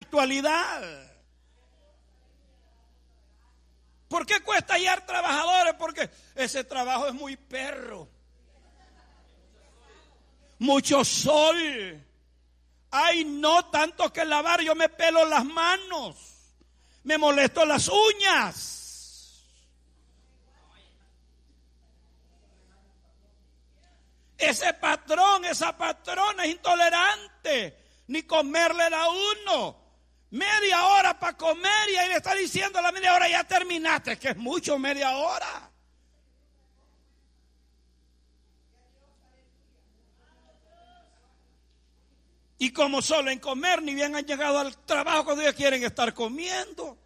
actualidad. ¿Por qué cuesta hallar trabajadores? Porque ese trabajo es muy perro. Mucho sol. Ay, no, tanto que lavar, yo me pelo las manos. Me molesto las uñas. Ese patrón, esa patrona es intolerante. Ni comerle da uno. Media hora para comer y ahí le está diciendo a la media hora ya terminaste. Es que es mucho media hora. Y como solo en comer, ni bien han llegado al trabajo cuando ellos quieren estar comiendo.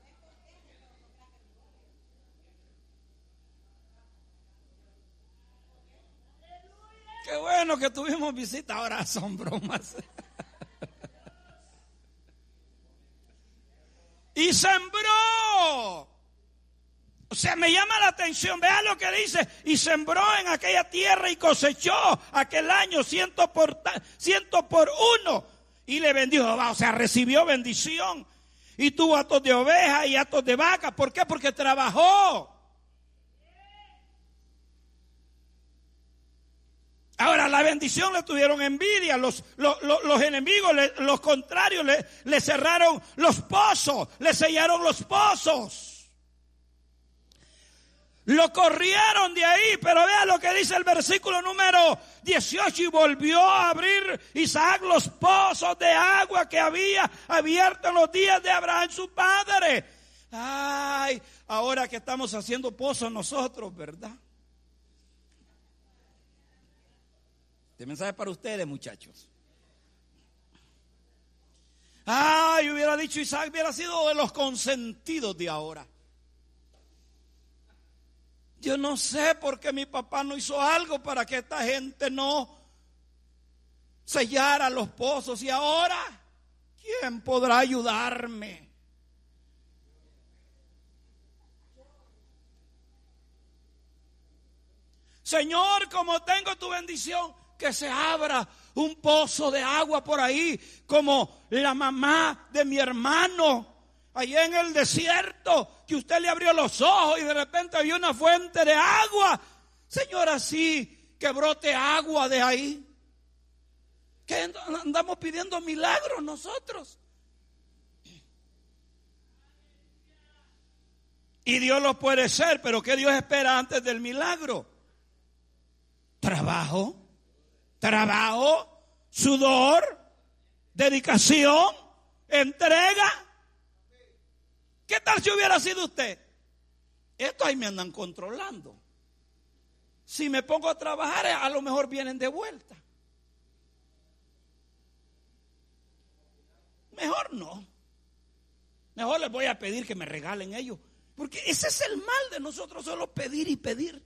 Qué bueno que tuvimos visita, ahora son bromas. Y sembró. O sea, me llama la atención, vea lo que dice, y sembró en aquella tierra y cosechó aquel año 100 por 1 y le bendijo, o sea, recibió bendición y tuvo hatos de ovejas y hatos de vacas. ¿Por qué? Porque trabajó. Ahora, la bendición le tuvieron envidia, los enemigos, los contrarios, le cerraron los pozos, le sellaron los pozos. Lo corrieron de ahí, pero vea lo que dice el versículo número 18. Y volvió a abrir Isaac los pozos de agua que había abierto en los días de Abraham su padre. Ay, ahora que estamos haciendo pozos nosotros, ¿verdad? Este mensaje es para ustedes, muchachos. Ay, hubiera dicho Isaac, hubiera sido de los consentidos de ahora. Yo no sé por qué mi papá no hizo algo para que esta gente no sellara los pozos. Y ahora, ¿quién podrá ayudarme? Señor, como tengo tu bendición, que se abra un pozo de agua por ahí, como la mamá de mi hermano, allá en el desierto, que usted le abrió los ojos y de repente había una fuente de agua. Señor, así que brote agua de ahí. ¿Qué andamos pidiendo milagros nosotros? Y Dios lo puede ser, pero ¿qué Dios espera antes del milagro? Trabajo, sudor, dedicación, entrega. ¿Qué tal si hubiera sido usted? Estos ahí me andan controlando. Si me pongo a trabajar, a lo mejor vienen de vuelta. Mejor no. Mejor les voy a pedir que me regalen ellos. Porque ese es el mal de nosotros, solo pedir y pedir.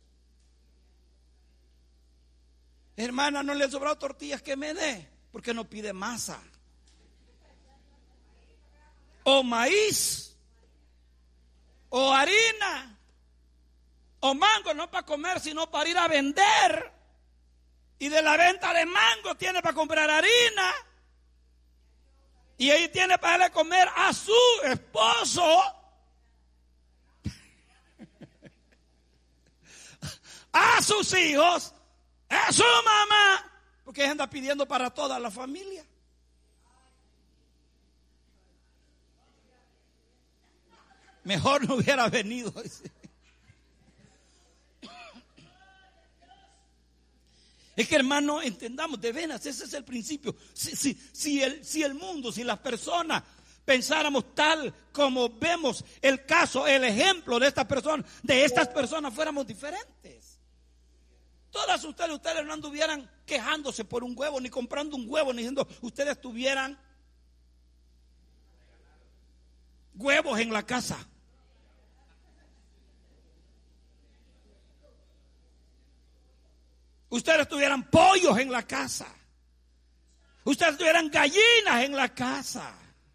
Hermana, no le han sobrado tortillas, que me dé. Porque no pide masa. O maíz. O harina. O mango, no para comer, sino para ir a vender. Y de la venta de mango tiene para comprar harina. Y ahí tiene para darle a comer a su esposo. A sus hijos. A su mamá. Porque ella anda pidiendo para toda la familia. Mejor no hubiera venido. Es que, hermano, entendamos, de veras, ese es el principio. Si el mundo, si las personas pensáramos tal como vemos el caso, el ejemplo de estas personas fuéramos diferentes. Todas ustedes no anduvieran quejándose por un huevo, ni comprando un huevo, ni diciendo, ustedes tuvieran huevos en la casa. Ustedes tuvieran pollos en la casa. Ustedes tuvieran gallinas en la casa.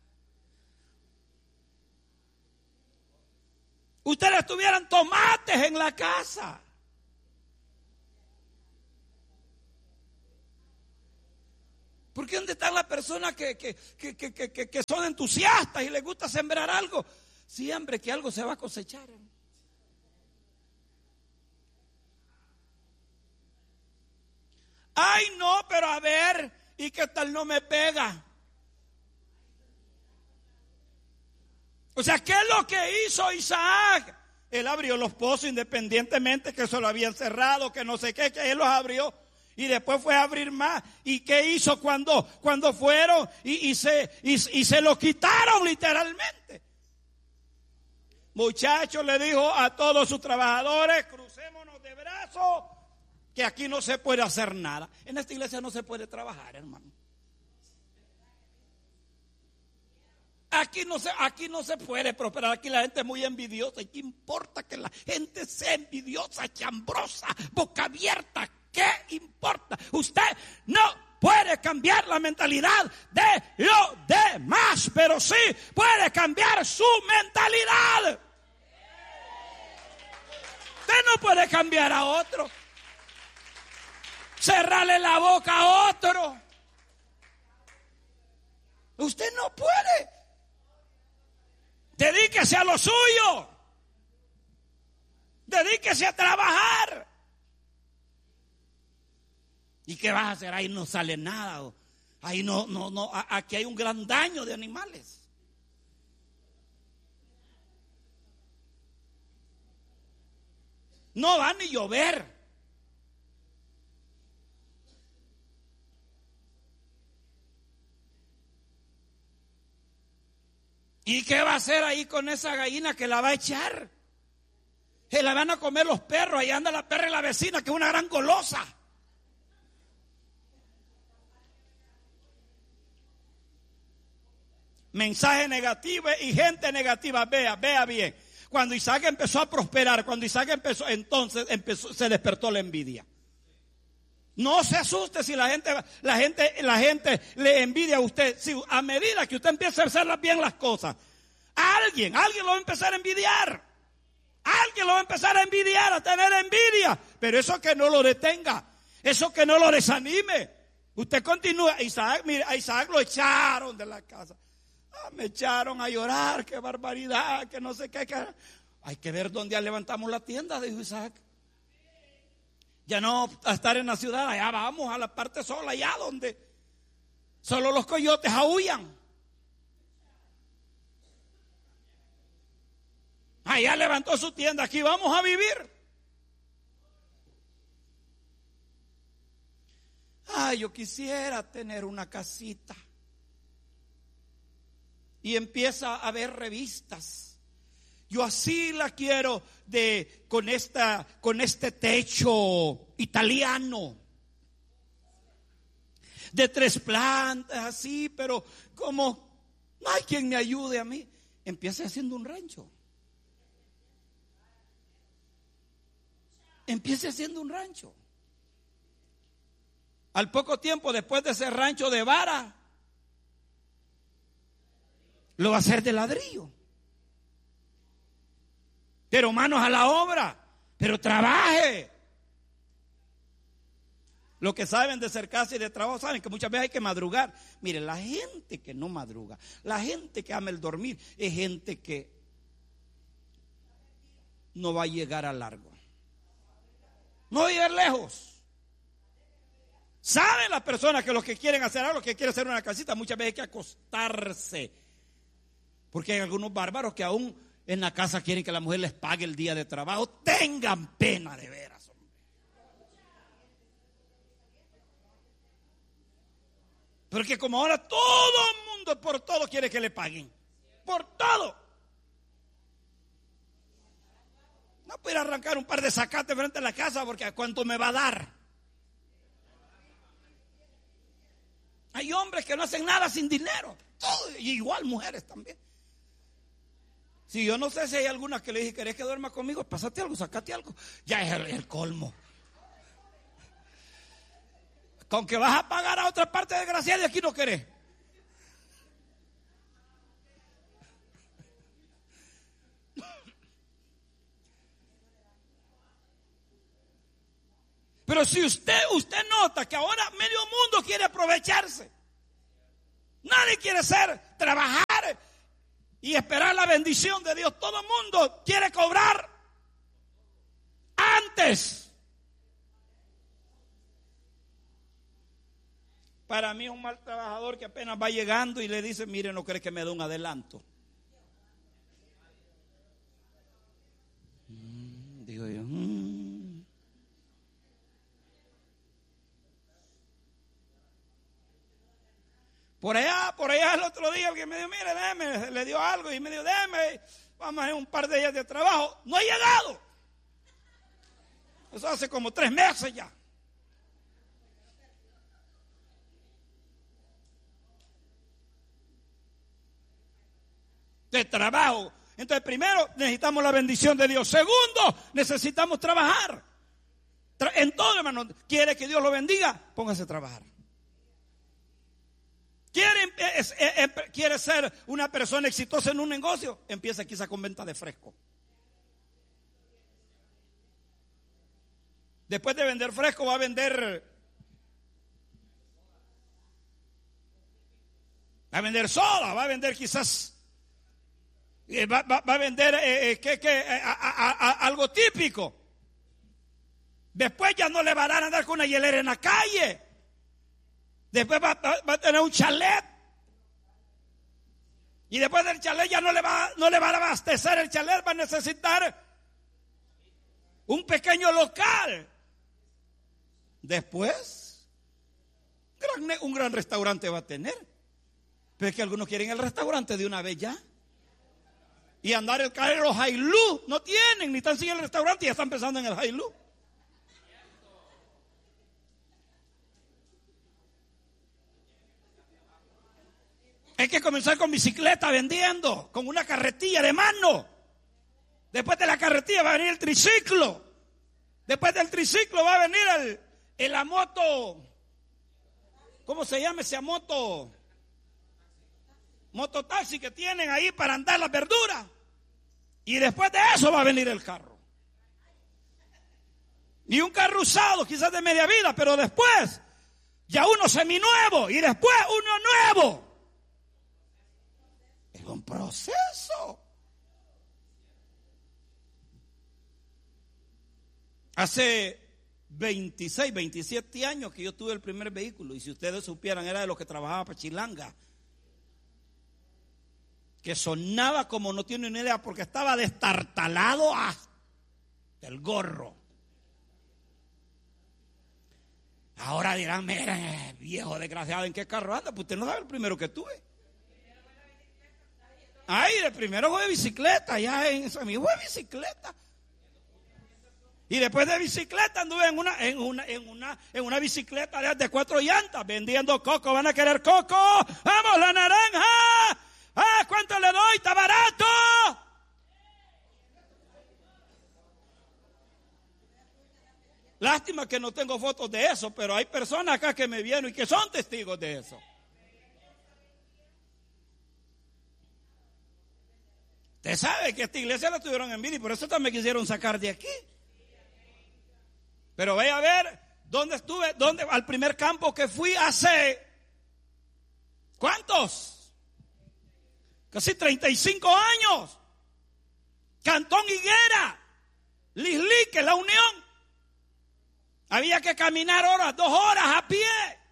Ustedes tuvieran tomates en la casa. Porque ¿dónde están las personas que son entusiastas y les gusta sembrar algo? Siempre que algo se va a cosechar. Ay, no, pero a ver, ¿y qué tal no me pega? O sea, ¿qué es lo que hizo Isaac? Él abrió los pozos independientemente que se lo habían cerrado, que no sé qué, que él los abrió. Y después fue a abrir más. ¿Y qué hizo cuando fueron y se lo quitaron literalmente? Muchachos, le dijo a todos sus trabajadores, crucémonos de brazos, que aquí no se puede hacer nada. En esta iglesia no se puede trabajar, hermano. Aquí no se puede prosperar. Aquí la gente es muy envidiosa. ¿Y qué importa que la gente sea envidiosa, chambrosa, boca abierta? ¿Qué importa? Usted no puede cambiar la mentalidad de los demás, pero sí puede cambiar su mentalidad. Usted no puede cambiar a otro. Cerrarle la boca a otro. Usted no puede. Dedíquese a lo suyo. Dedíquese a trabajar. ¿Y qué vas a hacer? Ahí no sale nada. Ahí no, aquí hay un gran daño de animales. No va ni llover. ¿Y qué va a hacer ahí con esa gallina que la va a echar? Se la van a comer los perros. Ahí anda la perra y la vecina, que es una gran golosa. Mensaje negativo y gente negativa. Vea bien. Cuando Isaac empezó a prosperar, entonces se despertó la envidia. No se asuste si la gente le envidia a usted. Si a medida que usted empieza a hacer bien las cosas, alguien lo va a empezar a envidiar. Alguien lo va a empezar a envidiar, a tener envidia. Pero eso que no lo detenga, eso que no lo desanime. Usted continúa. Mire, a Isaac lo echaron de la casa. Me echaron a llorar, qué barbaridad, que no sé qué. Hay que ver dónde levantamos la tienda, dijo Isaac. Ya no a estar en la ciudad, allá vamos a la parte sola, allá donde solo los coyotes aúllan. Allá levantó su tienda, aquí vamos a vivir. Ay, yo quisiera tener una casita. Y empieza a ver revistas. Yo así la quiero con este techo italiano. De 3 plantas, así, pero como no hay quien me ayude a mí, empieza haciendo un rancho. Empiece haciendo un rancho. Al poco tiempo, después de ese rancho de vara, lo va a hacer de ladrillo. Pero manos a la obra, pero trabaje. Los que saben de hacer casa y de trabajo saben que muchas veces hay que madrugar. Mire, la gente que no madruga, la gente que ama el dormir, es gente que no va a llegar a largo. No va a llegar lejos. Saben las personas que los que quieren hacer algo, que quieren hacer una casita, muchas veces hay que acostarse. Porque hay algunos bárbaros que aún en la casa quieren que la mujer les pague el día de trabajo. Tengan pena de veras, hombre. Porque como ahora todo el mundo por todo quiere que le paguen. Por todo. No puedo ir a arrancar un par de zacates frente a la casa porque ¿a cuánto me va a dar? Hay hombres que no hacen nada sin dinero. Todo, y igual mujeres también. Si yo no sé si hay algunas que le dije, ¿querés que duerma conmigo? Pásate algo, sacate algo. Ya es el colmo. Con que vas a pagar a otra parte desgraciada y aquí no querés. Pero si usted nota que ahora medio mundo quiere aprovecharse. Nadie quiere trabajar y esperar la bendición de Dios. Todo el mundo quiere cobrar antes. Para mí es un mal trabajador que apenas va llegando y le dice, mire, no cree que me dé un adelanto. Digo yo, Por allá el otro día alguien me dijo, mire, déjeme, le dio algo y me dijo, déjeme, vamos a hacer un par de días de trabajo. No ha llegado. Eso hace como 3 meses ya. De trabajo. Entonces, primero, necesitamos la bendición de Dios. Segundo, necesitamos trabajar. En todo, hermano, quiere que Dios lo bendiga, póngase a trabajar. ¿Quiere ser una persona exitosa en un negocio? Empieza quizá con venta de fresco. Después de vender fresco va a vender soda, va a vender quizás, va a vender algo típico. Después ya no le va a dar a andar con una hielera en la calle. Después va a tener un chalet. Y después del chalet ya no le va a abastecer el chalet, va a necesitar un pequeño local. Después, un gran restaurante va a tener. Pero es que algunos quieren el restaurante de una vez ya. Y andar el carro, los Hilux, no tienen, ni están sin el restaurante y ya están pensando en el Hilux. Hay que comenzar con bicicleta vendiendo, con una carretilla de mano. Después de la carretilla va a venir el triciclo. Después del triciclo va a venir la moto. ¿Cómo se llama esa moto? Mototaxi que tienen ahí para andar las verduras. Y después de eso va a venir el carro. Y un carro usado, quizás de media vida, pero después ya uno seminuevo y después uno nuevo. Es un proceso. Hace 26, 27 años que yo tuve el primer vehículo. Y si ustedes supieran, era de los que trabajaba para Chilanga. Que sonaba como no tiene una idea porque estaba destartalado hasta el gorro. Ahora dirán, miren, viejo desgraciado, ¿en qué carro anda? Pues usted no sabe el primero que tuve. Ay, el primero fue de bicicleta, ya en eso, mi fue de bicicleta. Y después de bicicleta anduve en una bicicleta de 4 llantas, vendiendo coco. ¿Van a querer coco? ¡Vamos, la naranja! ¡Ah, cuánto le doy! ¡Está barato! Lástima que no tengo fotos de eso, pero hay personas acá que me vieron y que son testigos de eso. Usted sabe que esta iglesia la tuvieron en vida y por eso también me quisieron sacar de aquí. Pero vaya a ver dónde estuve, al primer campo que fui hace, ¿cuántos? Casi 35 años. Cantón Higuera, Lislique, La Unión. Había que caminar 2 horas a pie.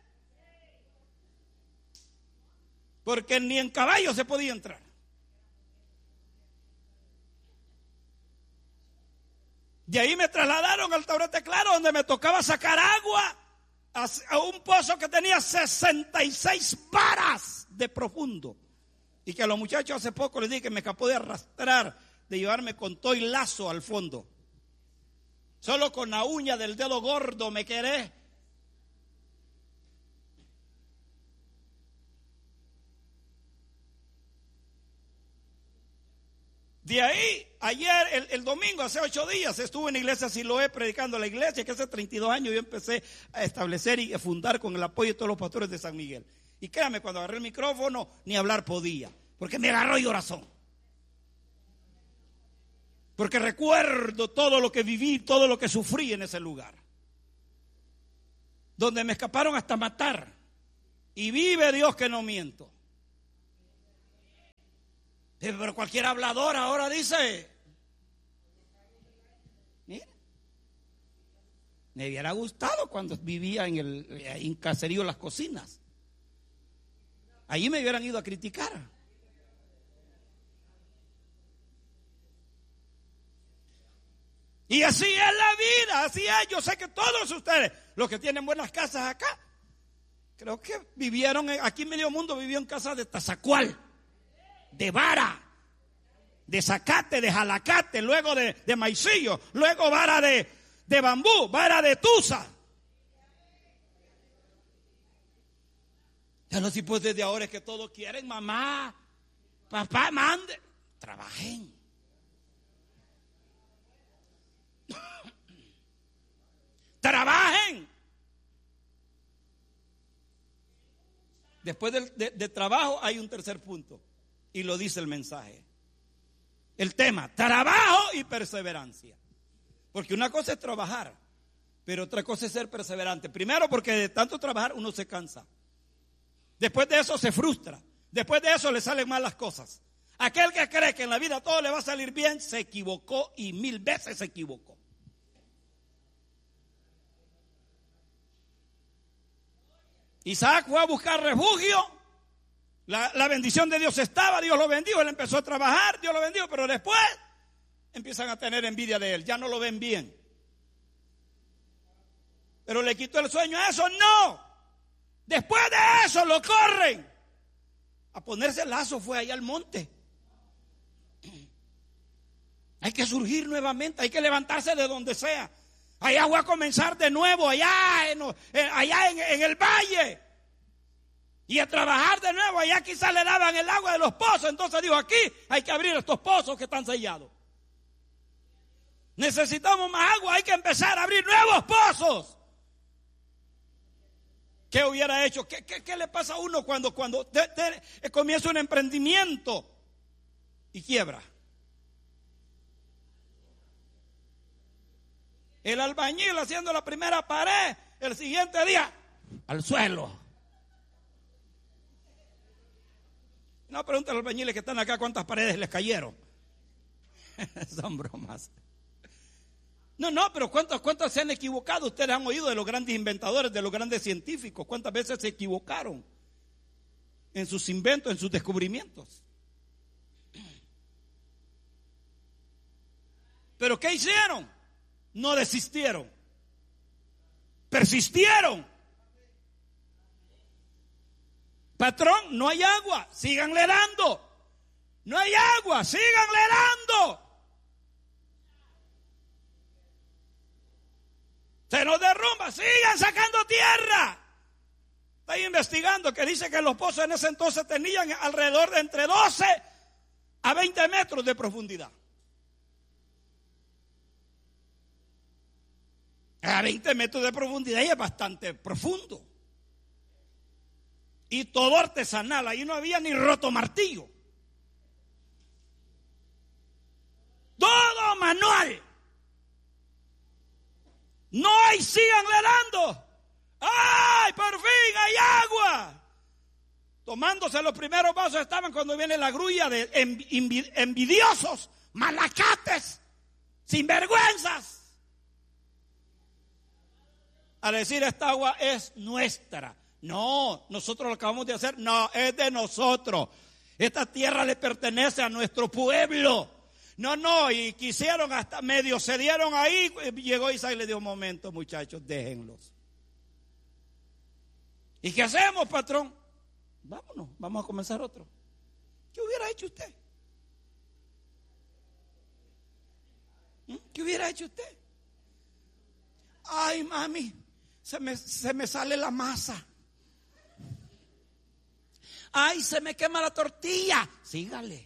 Porque ni en caballo se podía entrar. De ahí me trasladaron al Taurete Claro, donde me tocaba sacar agua a un pozo que tenía 66 varas de profundo. Y que a los muchachos hace poco les dije que me escapó de arrastrar, de llevarme con todo y lazo al fondo. Solo con la uña del dedo gordo me quedé. De ahí, ayer, el domingo, hace 8 días, estuve en la iglesia Siloé predicando a la iglesia, que hace 32 años yo empecé a establecer y a fundar con el apoyo de todos los pastores de San Miguel. Y créame, cuando agarré el micrófono, ni hablar podía, porque me agarró llorazón. Porque recuerdo todo lo que viví, todo lo que sufrí en ese lugar. Donde me escaparon hasta matar. Y vive Dios que no miento. Pero cualquier hablador ahora dice, mira, me hubiera gustado cuando vivía en Caserío Las Cocinas. Allí me hubieran ido a criticar. Y así es la vida, así es. Yo sé que todos ustedes, los que tienen buenas casas acá, creo que vivieron, aquí medio mundo vivió en casa de tazacual, de vara, de zacate, de jalacate, luego de maicillo, luego vara de bambú, vara de tusa. Ya los tipos desde ahora es que todos quieren, mamá, papá, mande, trabajen. Trabajen. Después de trabajo hay un tercer punto y lo dice el mensaje. El tema, trabajo y perseverancia. Porque una cosa es trabajar, pero otra cosa es ser perseverante. Primero porque de tanto trabajar uno se cansa. Después de eso se frustra. Después de eso le salen mal las cosas. Aquel que cree que en la vida todo le va a salir bien, se equivocó y 1000 veces se equivocó. Isaac fue a buscar refugio, la bendición de Dios estaba, Dios lo bendijo, él empezó a trabajar, Dios lo bendijo, pero después empiezan a tener envidia de él, ya no lo ven bien. Pero le quitó el sueño a eso, no. Después de eso lo corren. A ponerse el lazo fue ahí al monte. Hay que surgir nuevamente, hay que levantarse de donde sea. Allá voy a comenzar de nuevo, allá en el valle. Y a trabajar de nuevo, allá quizás le daban el agua de los pozos. Entonces dijo, aquí hay que abrir estos pozos que están sellados. Necesitamos más agua, hay que empezar a abrir nuevos pozos. ¿Qué hubiera hecho? ¿Qué le pasa a uno cuando comienza un emprendimiento y quiebra? El albañil haciendo la primera pared, el siguiente día, al suelo. No, pregúntale a los albañiles que están acá cuántas paredes les cayeron. Son bromas. No, pero ¿cuántas se han equivocado? Ustedes han oído de los grandes inventadores, de los grandes científicos. ¿Cuántas veces se equivocaron en sus inventos, en sus descubrimientos? ¿Pero qué hicieron? No desistieron, persistieron. Patrón, no hay agua, síganle dando. No hay agua, síganle dando. Se nos derrumba, sigan sacando tierra. Estoy investigando que dice que los pozos en ese entonces tenían alrededor de entre 12 a 20 metros de profundidad. A 20 metros de profundidad y es bastante profundo. Y todo artesanal, ahí no había ni roto martillo. Todo manual. No hay, síganle dando. ¡Ay, por fin hay agua! Tomándose los primeros vasos estaban cuando viene la grulla de envidiosos, malacates, sinvergüenzas. A decir esta agua es nuestra. No, nosotros lo acabamos de hacer. No, es de nosotros. Esta tierra le pertenece a nuestro pueblo. No, y quisieron hasta medio se dieron ahí. Llegó Isaac y le dio un momento, muchachos, déjenlos. ¿Y qué hacemos, patrón? Vámonos, vamos a comenzar otro. ¿Qué hubiera hecho usted? ¿Qué hubiera hecho usted? Ay, mami, se me sale la masa. Ay, se me quema la tortilla. Sígale.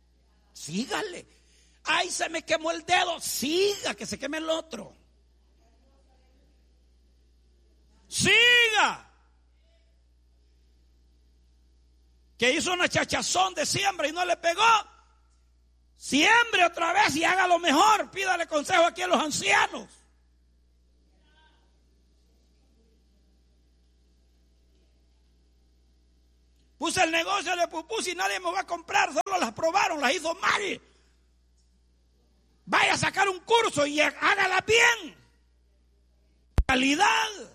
Ay, se me quemó el dedo. Siga, que se queme el otro. Siga. Que hizo una chachazón de siembra y no le pegó. Siembre otra vez y haga lo mejor. Pídale consejo aquí a los ancianos. Puse el negocio de pupusas y nadie me va a comprar, solo las probaron, las hizo mal. Vaya a sacar un curso y hágala bien. Calidad.